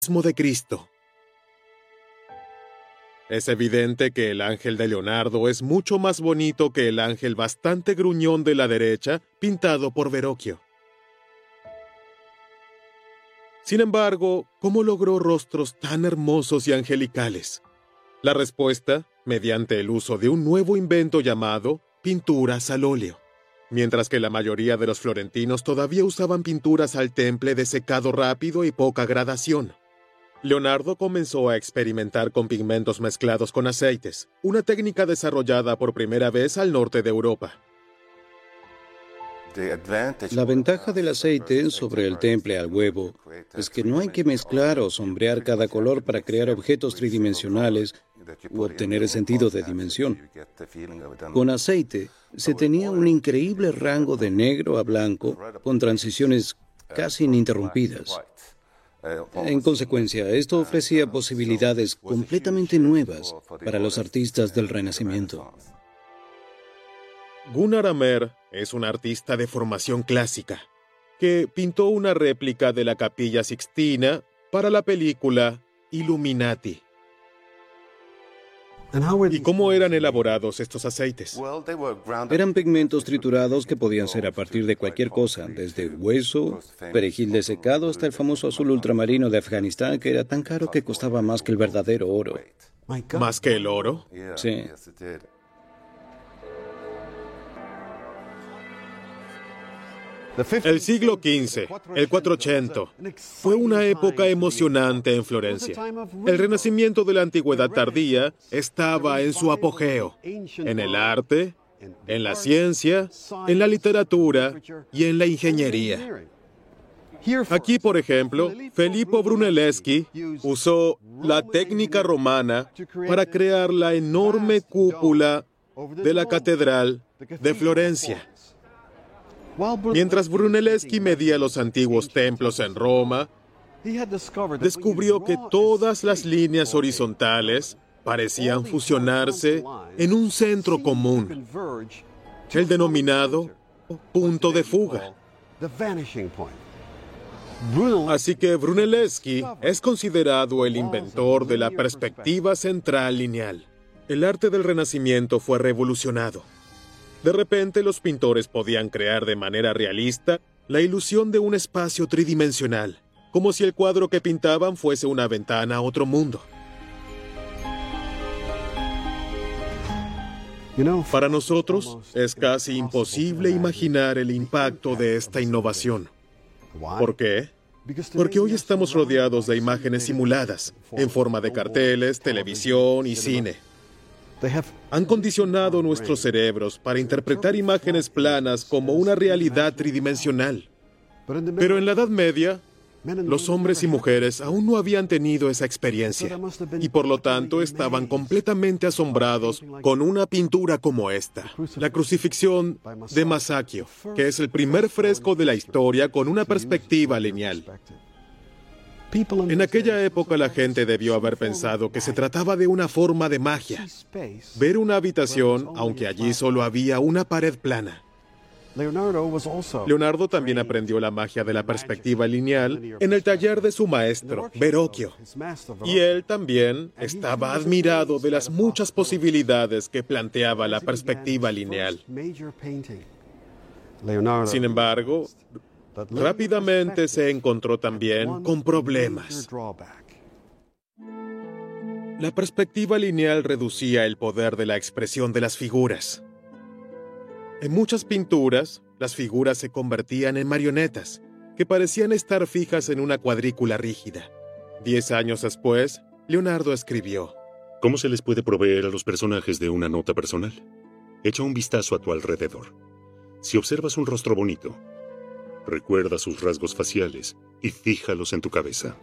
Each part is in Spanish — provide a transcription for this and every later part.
de Cristo. Es evidente que el ángel de Leonardo es mucho más bonito que el ángel bastante gruñón de la derecha, pintado por Verrocchio. Sin embargo, ¿cómo logró rostros tan hermosos y angelicales? La respuesta, mediante el uso de un nuevo invento llamado pinturas al óleo. Mientras que la mayoría de los florentinos todavía usaban pinturas al temple de secado rápido y poca gradación, Leonardo comenzó a experimentar con pigmentos mezclados con aceites, una técnica desarrollada por primera vez al norte de Europa. La ventaja del aceite sobre el temple al huevo es que no hay que mezclar o sombrear cada color para crear objetos tridimensionales u obtener el sentido de dimensión. Con aceite se tenía un increíble rango de negro a blanco con transiciones casi ininterrumpidas. En consecuencia, esto ofrecía posibilidades completamente nuevas para los artistas del Renacimiento. Gunnar Amer es un artista de formación clásica, que pintó una réplica de la Capilla Sixtina para la película Illuminati. ¿Y cómo eran elaborados estos aceites? Eran pigmentos triturados que podían ser a partir de cualquier cosa, desde hueso, perejil desecado hasta el famoso azul ultramarino de Afganistán, que era tan caro que costaba más que el verdadero oro. ¿Más que el oro? Sí. El siglo XV, el 480, fue una época emocionante en Florencia. El Renacimiento de la Antigüedad tardía estaba en su apogeo, en el arte, en la ciencia, en la literatura y en la ingeniería. Aquí, por ejemplo, Filippo Brunelleschi usó la técnica romana para crear la enorme cúpula de la Catedral de Florencia. Mientras Brunelleschi medía los antiguos templos en Roma, descubrió que todas las líneas horizontales parecían fusionarse en un centro común, el denominado punto de fuga. Así que Brunelleschi es considerado el inventor de la perspectiva central lineal. El arte del Renacimiento fue revolucionado. De repente, los pintores podían crear de manera realista la ilusión de un espacio tridimensional, como si el cuadro que pintaban fuese una ventana a otro mundo. Para nosotros, es casi imposible imaginar el impacto de esta innovación. ¿Por qué? Porque hoy estamos rodeados de imágenes simuladas, en forma de carteles, televisión y cine. Han condicionado nuestros cerebros para interpretar imágenes planas como una realidad tridimensional. Pero en la Edad Media, los hombres y mujeres aún no habían tenido esa experiencia y por lo tanto estaban completamente asombrados con una pintura como esta, la Crucifixión de Masaccio, que es el primer fresco de la historia con una perspectiva lineal. En aquella época la gente debió haber pensado que se trataba de una forma de magia. Ver una habitación, aunque allí solo había una pared plana. Leonardo también aprendió la magia de la perspectiva lineal en el taller de su maestro, Verrocchio. Y él también estaba admirado de las muchas posibilidades que planteaba la perspectiva lineal. Sin embargo, rápidamente se encontró también con problemas. La perspectiva lineal reducía el poder de la expresión de las figuras. En muchas pinturas, las figuras se convertían en marionetas, que parecían estar fijas en una cuadrícula rígida. 10 años después, Leonardo escribió: ¿Cómo se les puede proveer a los personajes de una nota personal? Echa un vistazo a tu alrededor. Si observas un rostro bonito, recuerda sus rasgos faciales y fíjalos en tu cabeza.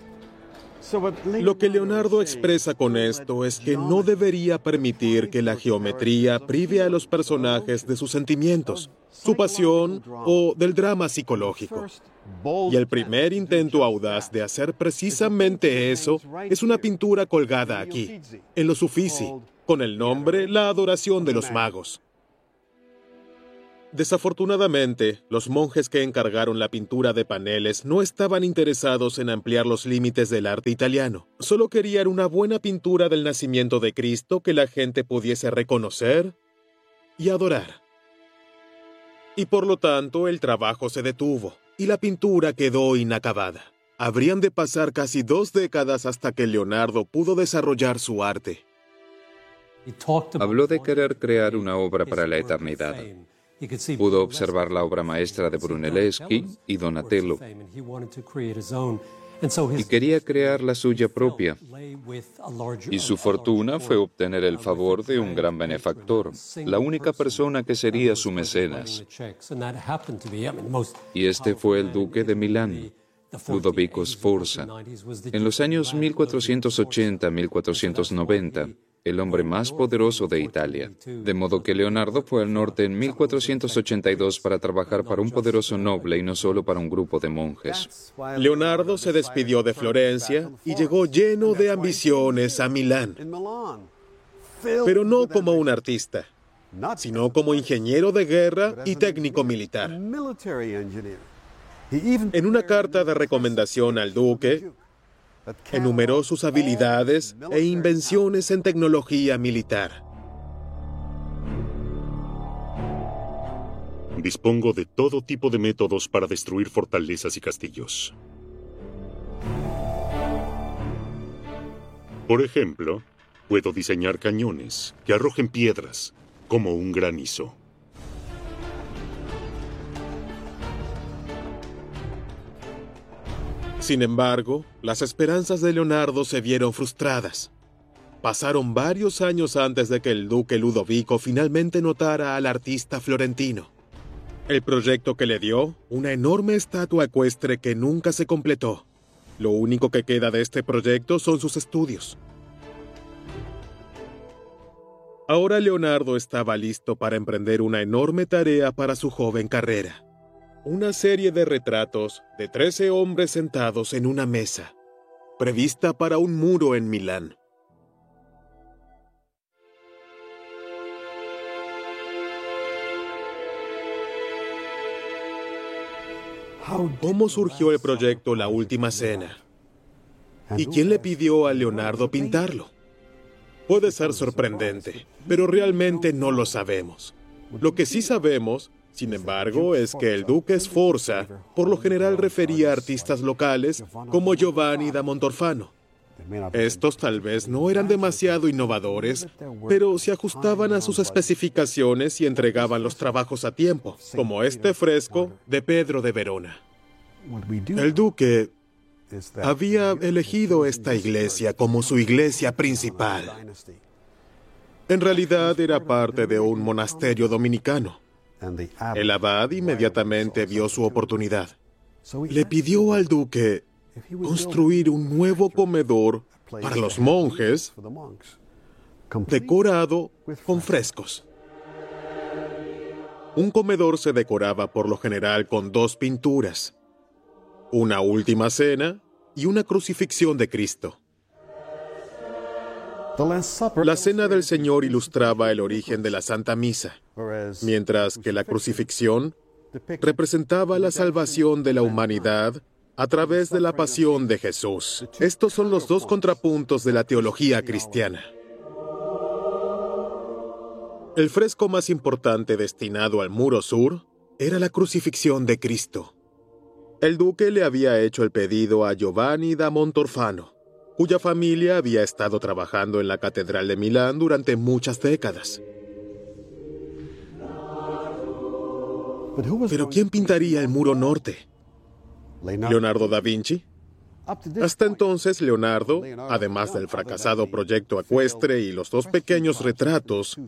Lo que Leonardo expresa con esto es que no debería permitir que la geometría prive a los personajes de sus sentimientos, su pasión o del drama psicológico. Y el primer intento audaz de hacer precisamente eso es una pintura colgada aquí, en los Uffizi, con el nombre La Adoración de los Magos. Desafortunadamente, los monjes que encargaron la pintura de paneles no estaban interesados en ampliar los límites del arte italiano. Solo querían una buena pintura del nacimiento de Cristo que la gente pudiese reconocer y adorar. Y por lo tanto, el trabajo se detuvo y la pintura quedó inacabada. Habrían de pasar casi 2 décadas hasta que Leonardo pudo desarrollar su arte. Habló de querer crear una obra para la eternidad. Pudo observar la obra maestra de Brunelleschi y Donatello, y quería crear la suya propia. Y su fortuna fue obtener el favor de un gran benefactor, la única persona que sería su mecenas. Y este fue el duque de Milán, Ludovico Sforza. En los años 1480-1490, el hombre más poderoso de Italia. De modo que Leonardo fue al norte en 1482 para trabajar para un poderoso noble y no solo para un grupo de monjes. Leonardo se despidió de Florencia y llegó lleno de ambiciones a Milán. Pero no como un artista, sino como ingeniero de guerra y técnico militar. En una carta de recomendación al duque, enumeró sus habilidades e invenciones en tecnología militar. Dispongo de todo tipo de métodos para destruir fortalezas y castillos. Por ejemplo, puedo diseñar cañones que arrojen piedras como un granizo. Sin embargo, las esperanzas de Leonardo se vieron frustradas. Pasaron varios años antes de que el duque Ludovico finalmente notara al artista florentino. El proyecto que le dio, una enorme estatua ecuestre que nunca se completó. Lo único que queda de este proyecto son sus estudios. Ahora Leonardo estaba listo para emprender una enorme tarea para su joven carrera. Una serie de retratos de 13 hombres sentados en una mesa, prevista para un muro en Milán. ¿Cómo surgió el proyecto La Última Cena? ¿Y quién le pidió a Leonardo pintarlo? Puede ser sorprendente, pero realmente no lo sabemos. Lo que sí sabemos, sin embargo, es que el duque Sforza por lo general refería a artistas locales como Giovanni da Montorfano. Estos tal vez no eran demasiado innovadores, pero se ajustaban a sus especificaciones y entregaban los trabajos a tiempo, como este fresco de Pedro de Verona. El duque había elegido esta iglesia como su iglesia principal. En realidad era parte de un monasterio dominicano. El abad inmediatamente vio su oportunidad. Le pidió al duque construir un nuevo comedor para los monjes, decorado con frescos. Un comedor se decoraba por lo general con 2 pinturas, una Última Cena y una crucifixión de Cristo. La Cena del Señor ilustraba el origen de la Santa Misa, mientras que la crucifixión representaba la salvación de la humanidad a través de la pasión de Jesús. Estos son los 2 contrapuntos de la teología cristiana. El fresco más importante destinado al muro sur era la crucifixión de Cristo. El duque le había hecho el pedido a Giovanni da Montorfano, cuya familia había estado trabajando en la Catedral de Milán durante muchas décadas. ¿Pero quién pintaría el muro norte? ¿Leonardo da Vinci? Hasta entonces, Leonardo, además del fracasado proyecto ecuestre y los 2 pequeños retratos,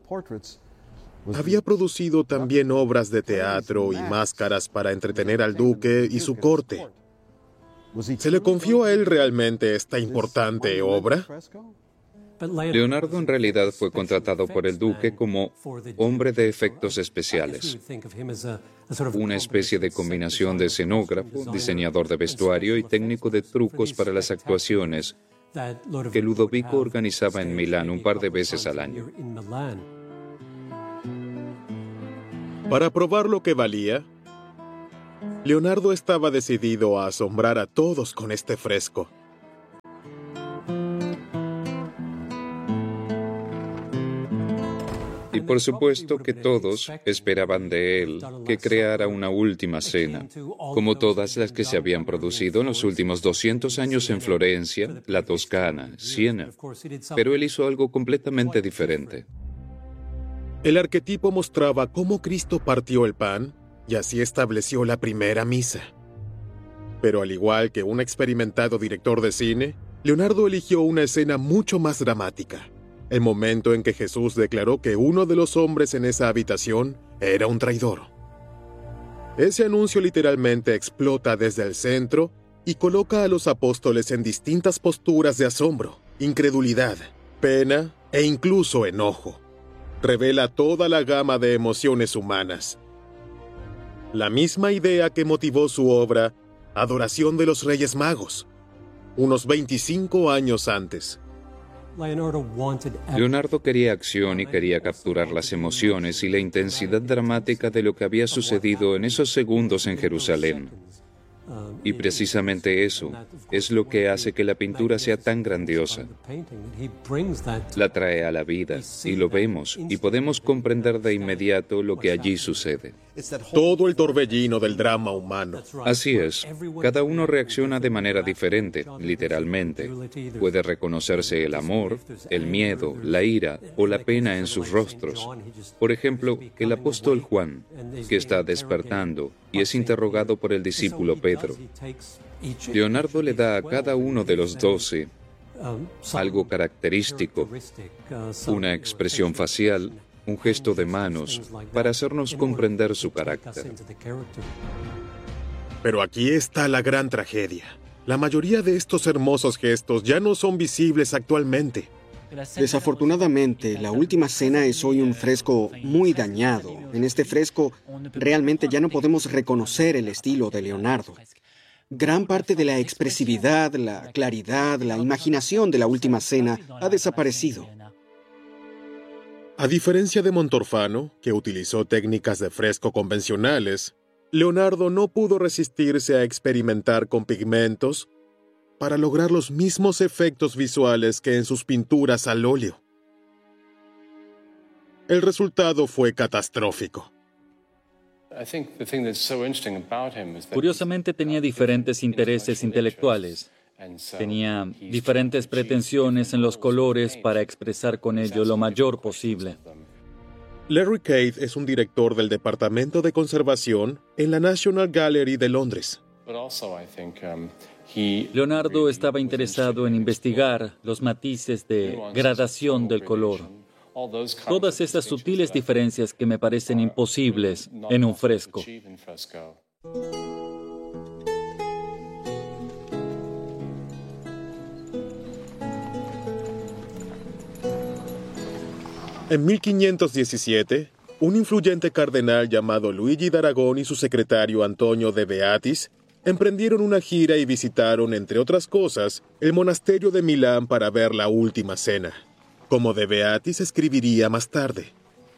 había producido también obras de teatro y máscaras para entretener al duque y su corte. ¿Se le confió a él realmente esta importante obra? Leonardo en realidad fue contratado por el duque como hombre de efectos especiales, una especie de combinación de escenógrafo, diseñador de vestuario y técnico de trucos para las actuaciones que Ludovico organizaba en Milán un par de veces al año. Para probar lo que valía, Leonardo estaba decidido a asombrar a todos con este fresco. Y por supuesto que todos esperaban de él que creara una última cena, como todas las que se habían producido en los últimos 200 años en Florencia, la Toscana, Siena. Pero él hizo algo completamente diferente. El arquetipo mostraba cómo Cristo partió el pan y así estableció la primera misa. Pero al igual que un experimentado director de cine, Leonardo eligió una escena mucho más dramática. El momento en que Jesús declaró que uno de los hombres en esa habitación era un traidor. Ese anuncio literalmente explota desde el centro y coloca a los apóstoles en distintas posturas de asombro, incredulidad, pena e incluso enojo. Revela toda la gama de emociones humanas. La misma idea que motivó su obra Adoración de los Reyes Magos, unos 25 años antes. Leonardo quería acción y quería capturar las emociones y la intensidad dramática de lo que había sucedido en esos segundos en Jerusalén. Y precisamente eso es lo que hace que la pintura sea tan grandiosa. La trae a la vida y lo vemos y podemos comprender de inmediato lo que allí sucede. Todo el torbellino del drama humano. Así es. Cada uno reacciona de manera diferente, literalmente. Puede reconocerse el amor, el miedo, la ira o la pena en sus rostros. Por ejemplo, el apóstol Juan, que está despertando y es interrogado por el discípulo Pedro. Leonardo le da a cada uno de los 12 algo característico, una expresión facial, un gesto de manos, para hacernos comprender su carácter. Pero aquí está la gran tragedia. La mayoría de estos hermosos gestos ya no son visibles actualmente. Desafortunadamente, la última cena es hoy un fresco muy dañado. En este fresco, realmente ya no podemos reconocer el estilo de Leonardo. Gran parte de la expresividad, la claridad, la imaginación de la última cena ha desaparecido. A diferencia de Montorfano, que utilizó técnicas de fresco convencionales, Leonardo no pudo resistirse a experimentar con pigmentos para lograr los mismos efectos visuales que en sus pinturas al óleo. El resultado fue catastrófico. Curiosamente tenía diferentes intereses intelectuales. Tenía diferentes pretensiones en los colores para expresar con ello lo mayor posible. Larry Cade es un director del Departamento de Conservación en la National Gallery de Londres. Leonardo estaba interesado en investigar los matices de gradación del color. Todas esas sutiles diferencias que me parecen imposibles en un fresco. En 1517, un influyente cardenal llamado Luigi d'Aragón y su secretario Antonio de Beatis emprendieron una gira y visitaron, entre otras cosas, el monasterio de Milán para ver la última cena, como de Beatis escribiría más tarde.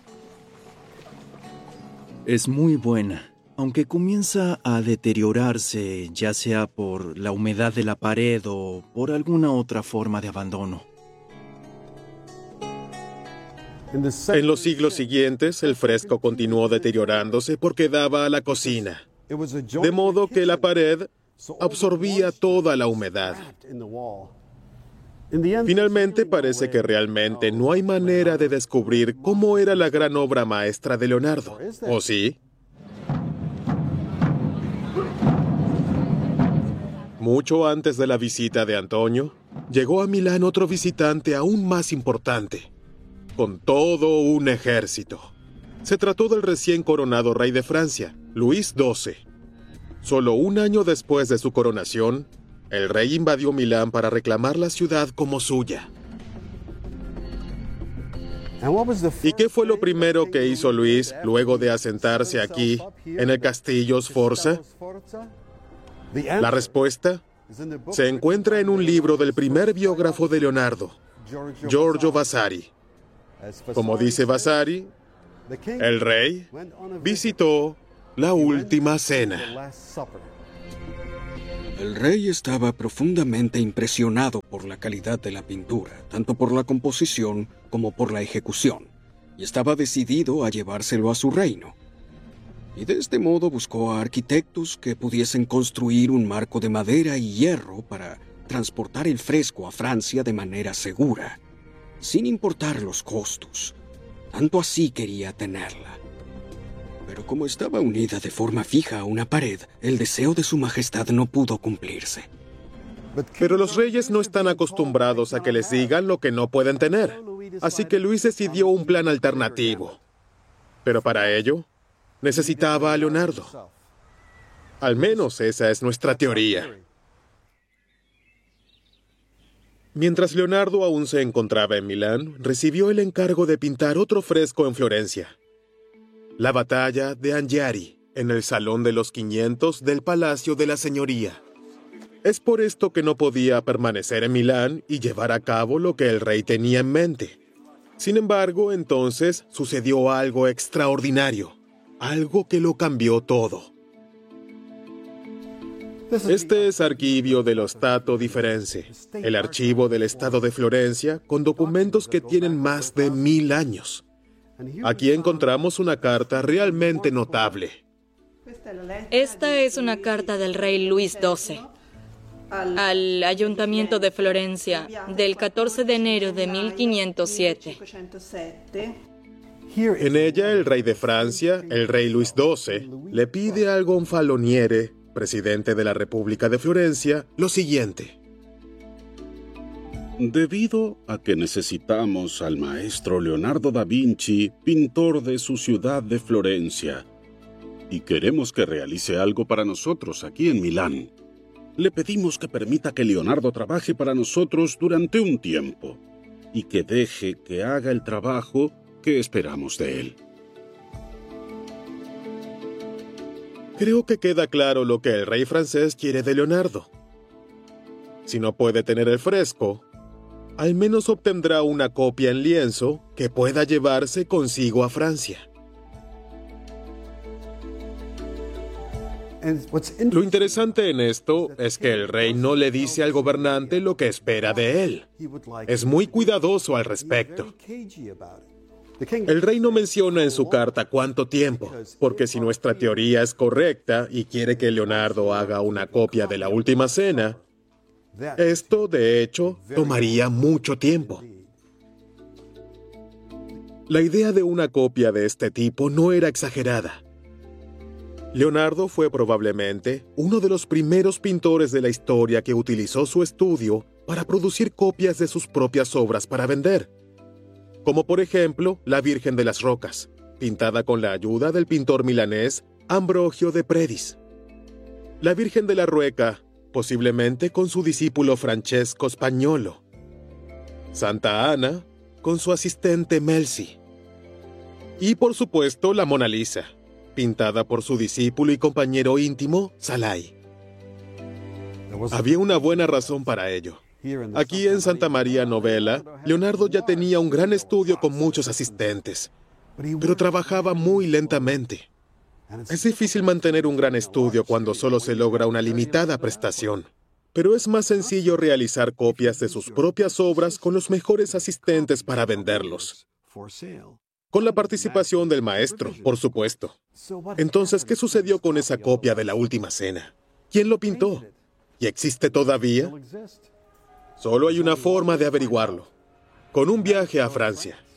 Es muy buena, aunque comienza a deteriorarse, ya sea por la humedad de la pared o por alguna otra forma de abandono. En los siglos siguientes, el fresco continuó deteriorándose porque daba a la cocina, de modo que la pared absorbía toda la humedad. Finalmente, parece que realmente no hay manera de descubrir cómo era la gran obra maestra de Leonardo, ¿o sí? Mucho antes de la visita de Antonio, llegó a Milán otro visitante aún más importante, con todo un ejército. Se trató del recién coronado rey de Francia, Luis XII. Solo un año después de su coronación, el rey invadió Milán para reclamar la ciudad como suya. ¿Y qué fue lo primero que hizo Luis luego de asentarse aquí, en el castillo Sforza? La respuesta se encuentra en un libro del primer biógrafo de Leonardo, Giorgio Vasari. Como dice Vasari, El rey visitó la última cena. El rey estaba profundamente impresionado por la calidad de la pintura, tanto por la composición como por la ejecución, y estaba decidido a llevárselo a su reino. Y de este modo buscó a arquitectos que pudiesen construir un marco de madera y hierro para transportar el fresco a Francia de manera segura, sin importar los costos. Tanto así quería tenerla. Pero como estaba unida de forma fija a una pared, el deseo de su majestad no pudo cumplirse. Pero los reyes no están acostumbrados a que les digan lo que no pueden tener. Así que Luis decidió un plan alternativo. Pero para ello, necesitaba a Leonardo. Al menos esa es nuestra teoría. Mientras Leonardo aún se encontraba en Milán, recibió el encargo de pintar otro fresco en Florencia. La batalla de Anghiari, en el Salón de los 500 del Palacio de la Señoría. Es por esto que no podía permanecer en Milán y llevar a cabo lo que el rey tenía en mente. Sin embargo, entonces sucedió algo extraordinario, algo que lo cambió todo. Este es Archivio dello Stato di Firenze, el archivo del Estado de Florencia, con documentos que tienen más de 1000 años. Aquí encontramos una carta realmente notable. Esta es una carta del rey Luis XII al Ayuntamiento de Florencia del 14 de enero de 1507. En ella, el rey de Francia, el rey Luis XII, le pide al gonfaloniere, presidente de la República de Florencia, lo siguiente. Debido a que necesitamos al maestro Leonardo da Vinci, pintor de su ciudad de Florencia, y queremos que realice algo para nosotros aquí en Milán, le pedimos que permita que Leonardo trabaje para nosotros durante un tiempo, y que deje que haga el trabajo que esperamos de él. Creo que queda claro lo que el rey francés quiere de Leonardo. Si no puede tener el fresco, al menos obtendrá una copia en lienzo que pueda llevarse consigo a Francia. Lo interesante en esto es que el rey no le dice al gobernante lo que espera de él. Es muy cuidadoso al respecto. El rey no menciona en su carta cuánto tiempo, porque si nuestra teoría es correcta y quiere que Leonardo haga una copia de la última cena, esto, de hecho, tomaría mucho tiempo. La idea de una copia de este tipo no era exagerada. Leonardo fue probablemente uno de los primeros pintores de la historia que utilizó su estudio para producir copias de sus propias obras para vender, como por ejemplo la Virgen de las Rocas, pintada con la ayuda del pintor milanés Ambrogio de Predis. La Virgen de la Rueca, posiblemente con su discípulo Francesco Spagnolo. Santa Ana, con su asistente Melzi. Y por supuesto la Mona Lisa, pintada por su discípulo y compañero íntimo Salai. Había una buena razón para ello. Aquí en Santa María Novella, Leonardo ya tenía un gran estudio con muchos asistentes, pero trabajaba muy lentamente. Es difícil mantener un gran estudio cuando solo se logra una limitada prestación, pero es más sencillo realizar copias de sus propias obras con los mejores asistentes para venderlos. Con la participación del maestro, por supuesto. Entonces, ¿qué sucedió con esa copia de la última cena? ¿Quién lo pintó? ¿Y existe todavía? Solo hay una forma de averiguarlo: con un viaje a Francia.